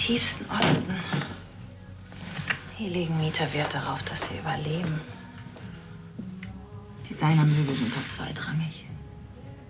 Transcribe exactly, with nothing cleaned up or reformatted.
tiefsten Osten. Hier legen Mieter Wert darauf, dass sie überleben. Designermöbel sind da zweitrangig.